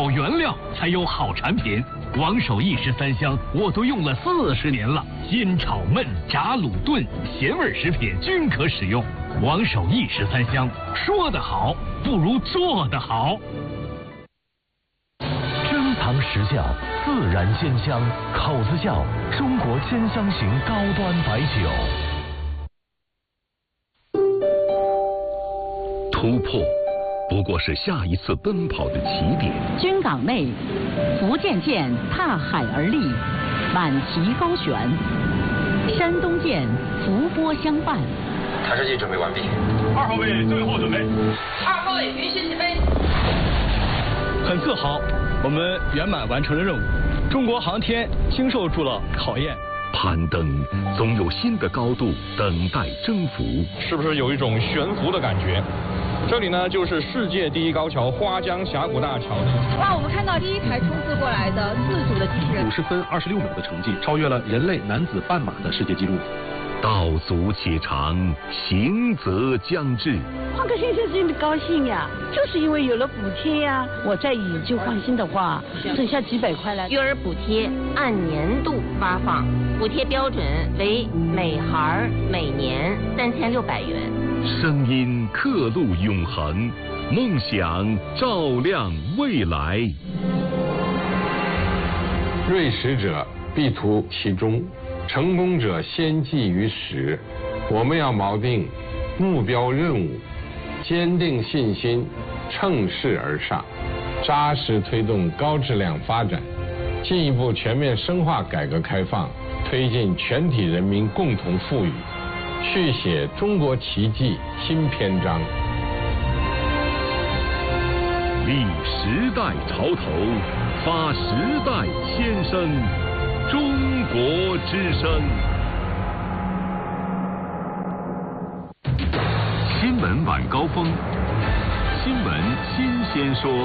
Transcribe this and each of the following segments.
好原料才有好产品。王守义13香我都用了40年了，煎炒焖炸卤炖咸味食品均可使用。王守义13香，说得好不如做得好。 珍藏实窖，自然鲜香，口子窖，中国鲜香型高端白酒。 突破不过是下一次奔跑的起点。 军港内，福建舰踏海而立，满旗高悬；山东舰伏波相伴。 探视器准备完毕。 2号位最后准备。 2号位允许起飞。 很自豪，我们圆满完成了任务。中国航天经受住了考验。 攀登总有新的高度等待征服。 是不是有一种悬浮的感觉？这里呢，就是世界第一高桥花江峡谷大桥。 哇，我们看到第一台冲刺过来的自主的机器人 ，50分26秒的成绩，超越了人类男子半马的世界纪录。 道阻且长，行则将至。 换个新车真的高兴呀，就是因为有了补贴呀。我再以旧换新的话，省下几百块了。 育儿补贴按年度发放，补贴标准为每孩每年3600元。 声音刻录永恒，梦想照亮未来。 锐识者必图其中，成功者先记于始。我们要锚定目标任务，坚定信心，乘势而上，扎实推动高质量发展，进一步全面深化改革开放，推进全体人民共同富裕，续写中国奇迹新篇章。 立时代潮头，发时代先声，中国之声。新闻晚高峰，新闻新鲜说。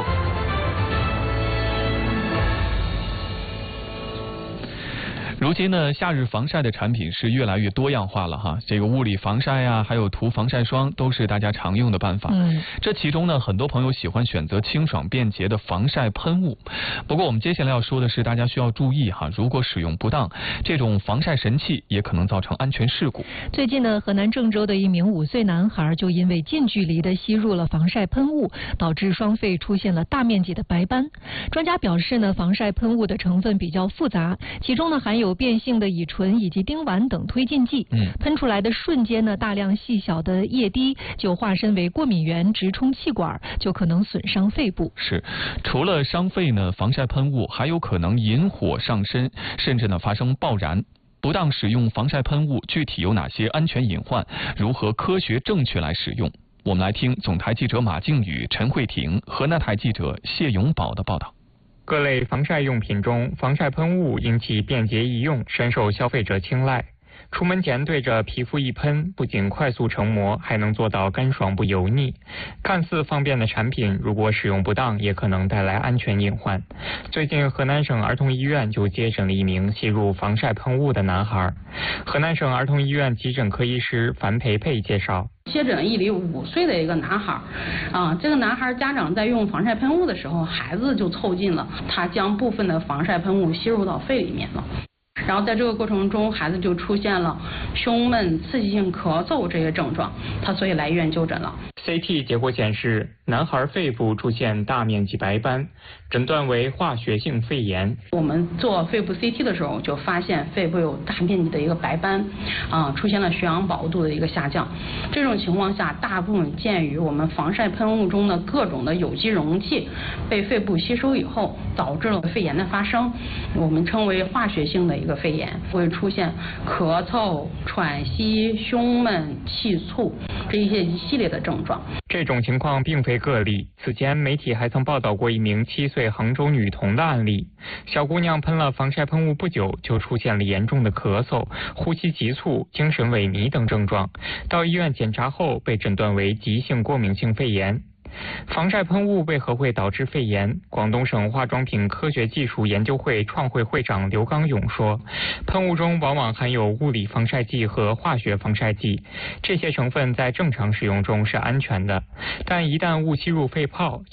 如今呢，夏日防晒的产品是越来越多样化了哈。这个物理防晒啊，还有涂防晒霜，都是大家常用的办法。这其中呢，很多朋友喜欢选择清爽便捷的防晒喷雾。不过我们接下来要说的是，大家需要注意哈，如果使用不当，这种防晒神器也可能造成安全事故。 最近呢，河南郑州的一名5岁男孩就因为近距离的吸入了防晒喷雾，导致双肺出现了大面积的白斑。专家表示呢，防晒喷雾的成分比较复杂，其中呢含有变性的乙醇以及丁烷等推进剂，喷出来的瞬间呢，大量细小的液滴就化身为过敏源，直冲气管，就可能损伤肺部。 是，除了伤肺呢，防晒喷雾还有可能引火上身，甚至呢发生爆燃。不当使用防晒喷雾具体有哪些安全隐患？如何科学正确来使用？我们来听总台记者马靖宇、陈慧婷、河南台记者谢永宝的报道。 各类防晒用品中，防晒喷雾因其便捷易用，深受消费者青睐。出门前对着皮肤一喷，不仅快速成膜，还能做到干爽不油腻。看似方便的产品，如果使用不当，也可能带来安全隐患。最近，河南省儿童医院就接诊了一名吸入防晒喷雾的男孩。河南省儿童医院急诊科医师樊培培介绍。 接诊一例5岁的一个男孩，这个男孩家长在用防晒喷雾的时候，孩子就凑近了，他将部分的防晒喷雾吸入到肺里面了。然后在这个过程中，孩子就出现了胸闷、刺激性咳嗽这些症状，他所以来医院就诊了。 CT 结果显示，男孩肺部出现大面积白斑，诊断为化学性肺炎。 我们做肺部 CT 的时候，就发现肺部有大面积的一个白斑，出现了血氧饱和度的一个下降。这种情况下，大部分鉴于我们防晒喷雾中的各种的有机溶剂被肺部吸收以后，导致了肺炎的发生，我们称为化学性的一个肺炎，会出现咳嗽、喘息、胸闷、气促这一系列的症状。 这种情况并非个例，此前媒体还曾报道过一名7岁杭州女童的案例。小姑娘喷了防晒喷雾不久，就出现了严重的咳嗽、呼吸急促、精神萎靡等症状，到医院检查后被诊断为急性过敏性肺炎。防晒喷雾为何会导致肺炎？广东省化妆品科学技术研究会创会会长刘刚勇说，喷雾中往往含有物理防晒剂和化学防晒剂，这些成分在正常使用中是安全的，但一旦误吸入肺泡，